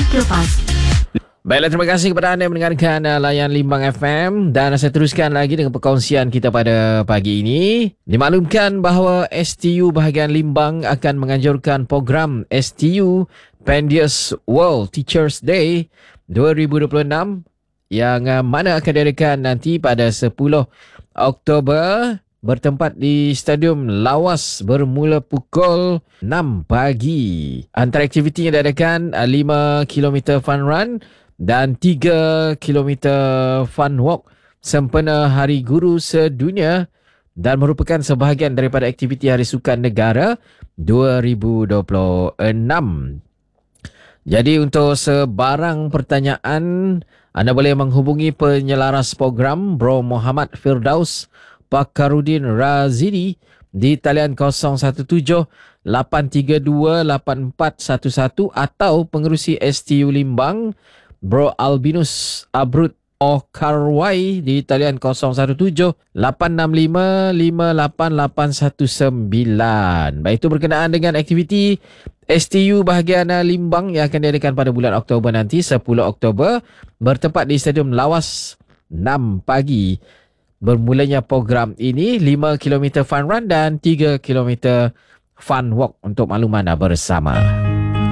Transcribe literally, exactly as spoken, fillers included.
Kepas. Baiklah, terima kasih kepada anda yang mendengarkan uh, Layan Limbang F M. Dan saya teruskan lagi dengan perkongsian kita pada pagi ini. Dimaklumkan bahawa S T U bahagian Limbang akan menganjurkan program S T U Pendius World Teachers Day dua ribu dua puluh enam yang uh, mana akan diadakan nanti pada sepuluh Oktober bertempat di Stadium Lawas bermula pukul enam pagi. Antara aktiviti yang diadakan uh, lima kilometer fun run dan tiga kilometer fun walk sempena Hari Guru Sedunia dan merupakan sebahagian daripada aktiviti Hari Sukan Negara dua ribu dua puluh enam. Jadi untuk sebarang pertanyaan, anda boleh menghubungi penyelaras program Bro Muhammad Firdaus Pakarudin Razidi di talian kosong satu tujuh lapan tiga dua lapan empat satu satu atau pengerusi S T U Limbang Bro Albinus Abrut Okarwai di talian kosong satu tujuh lapan enam lima lima lapan lapan satu sembilan. Baik, itu berkenaan dengan aktiviti S T U bahagian Limbang yang akan diadakan pada bulan Oktober nanti, sepuluh Oktober, bertempat di Stadium Lawas enam pagi. Bermulanya program ini lima kilometer fun run dan tiga kilometer fun walk untuk makluman bersama.